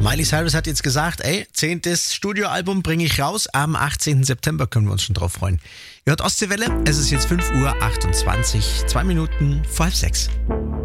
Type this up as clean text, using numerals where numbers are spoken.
Miley Cyrus hat jetzt gesagt, 10. Studioalbum bringe ich raus. Am 18. September können wir uns schon drauf freuen. Ihr hört Ostseewelle, es ist jetzt 5:28 Uhr, 2 Minuten vor halb 6.